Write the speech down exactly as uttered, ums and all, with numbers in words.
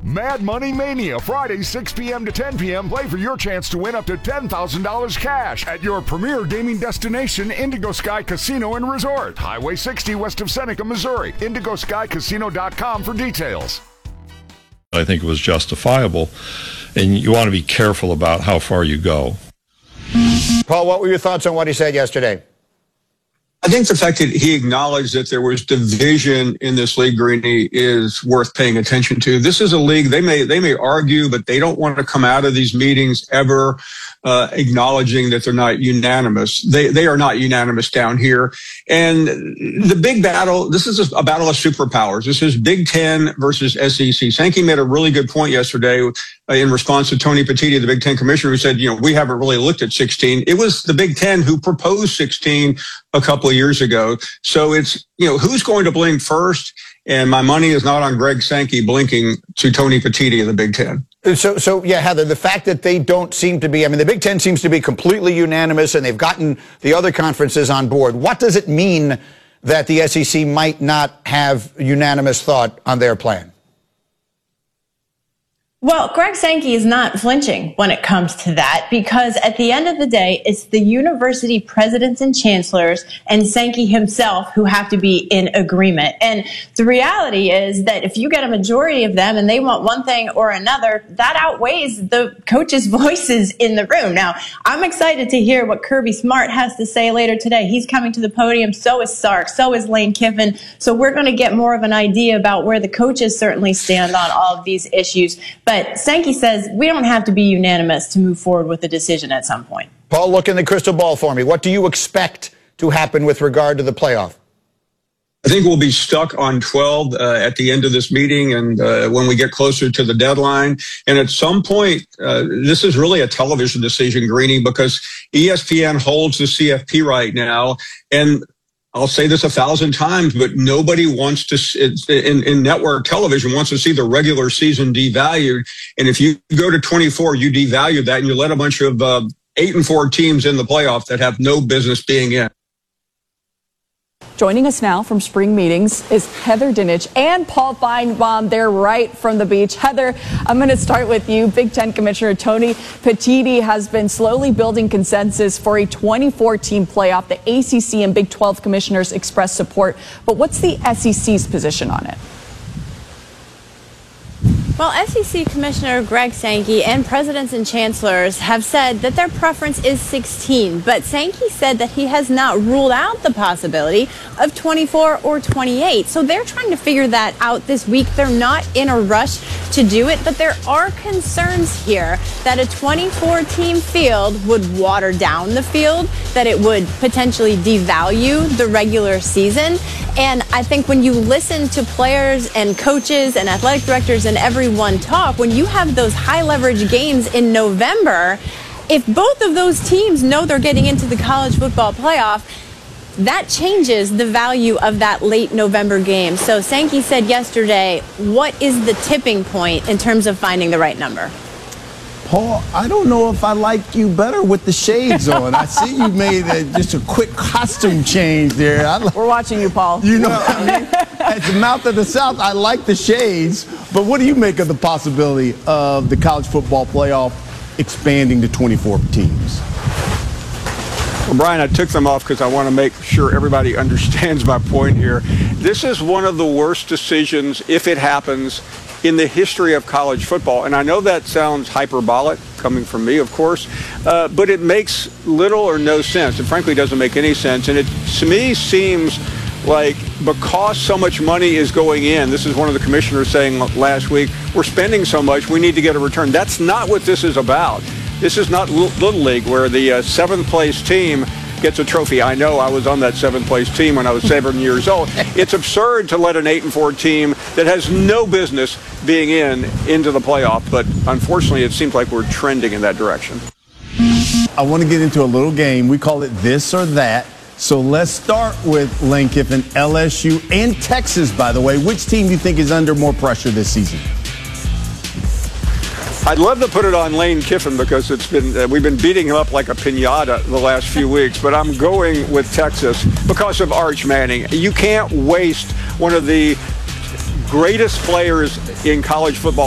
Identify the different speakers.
Speaker 1: Mad Money Mania, Friday, six p.m. to ten p.m. Play for your chance to win up to ten thousand dollars cash at your premier gaming destination, Indigo Sky Casino and Resort. Highway sixty west of Seneca, Missouri. indigo sky casino dot com for details.
Speaker 2: I think it was justifiable, and you want to be careful about how far you go.
Speaker 3: Paul, what were your thoughts on what he said yesterday?
Speaker 4: I think the fact that he acknowledged that there was division in this league, Greeny, is worth paying attention to. This is a league, they may they may argue, but they don't want to come out of these meetings ever uh, acknowledging that they're not unanimous. They they are not unanimous down here. And the big battle, this is a battle of superpowers. This is Big Ten versus S E C. Sankey made a really good point yesterday uh, in response to Tony Petitti, the Big Ten commissioner, who said, you know, we haven't really looked at sixteen. It was the Big Ten who proposed sixteen a couple of years ago. So it's, you know, who's going to blink first? And my money is not on Greg Sankey blinking to Tony Petitti of the Big Ten.
Speaker 3: So, so yeah, Heather, the fact that they don't seem to be, I mean, the Big Ten seems to be completely unanimous and they've gotten the other conferences on board. What does it mean that the S E C might not have unanimous thought on their plan?
Speaker 5: Well, Greg Sankey is not flinching when it comes to that, because at the end of the day, it's the university presidents and chancellors and Sankey himself who have to be in agreement. And the reality is that if you get a majority of them and they want one thing or another, that outweighs the coaches' voices in the room. Now, I'm excited to hear what Kirby Smart has to say later today. He's coming to the podium. So is Sark. So is Lane Kiffin. So we're going to get more of an idea about where the coaches certainly stand on all of these issues. But Sankey says we don't have to be unanimous to move forward with the decision at some point.
Speaker 3: Paul, look in the crystal ball for me. What do you expect to happen with regard to the playoff?
Speaker 4: I think we'll be stuck on twelve uh, at the end of this meeting and uh, when we get closer to the deadline. And at some point, uh, this is really a television decision, Greeny, because E S P N holds the C F P right now. And I'll say this a thousand times, but nobody wants to, in, in network television, wants to see the regular season devalued. And if you go to twenty-four, you devalue that and you let a bunch of uh, eight and four teams in the playoff that have no business being in.
Speaker 6: Joining us now from spring meetings is Heather Dinich and Paul Finebaum. They're right from the beach. Heather, I'm going to start with you. Big Ten Commissioner Tony Petitti has been slowly building consensus for a twenty-four team playoff. The A C C and Big twelve commissioners expressed support. But what's the S E C's position on it?
Speaker 7: Well, S E C Commissioner Greg Sankey and presidents and chancellors have said that their preference is sixteen, but Sankey said that he has not ruled out the possibility of twenty-four or twenty-eight. So they're trying to figure that out this week. They're not in a rush to do it, but there are concerns here that a twenty-four team field would water down the field, that it would potentially devalue the regular season. And I think when you listen to players and coaches and athletic directors and everyone talk, when you have those high leverage games in November, if both of those teams know they're getting into the college football playoff, that changes the value of that late November game. So Sankey said yesterday, what is the tipping point in terms of finding the right number?
Speaker 8: Paul, I don't know if I like you better with the shades on. I see you made a, just a quick costume change there. I like,
Speaker 6: We're watching you, Paul.
Speaker 8: You know what I mean? At the mouth of the South, I like the shades. But what do you make of the possibility of the college football playoff expanding to twenty-four teams?
Speaker 4: Well, Brian, I took them off because I want to make sure everybody understands my point here. This is one of the worst decisions, if it happens, in the history of college football. And I know that sounds hyperbolic, coming from me, of course, uh, but it makes little or no sense. It frankly doesn't make any sense. And it, to me, seems like because so much money is going in, this is one of the commissioners saying last week, we're spending so much, we need to get a return. That's not what this is about. This is not Little League where the uh, seventh place team gets a trophy. I know I was on that seventh place team when I was seven years old. It's absurd to let an eight and four team that has no business being in into the playoff, but unfortunately it seems like we're trending in that direction.
Speaker 8: I want to get into a little game. We call it this or that. So let's start with Lane Kiffin, L S U, and Texas, by the way. Which team do you think is under more pressure this season?
Speaker 4: I'd love to put it on Lane Kiffin because it's been uh, we've been beating him up like a piñata the last few weeks, but I'm going with Texas because of Arch Manning. You can't waste one of the greatest players in college football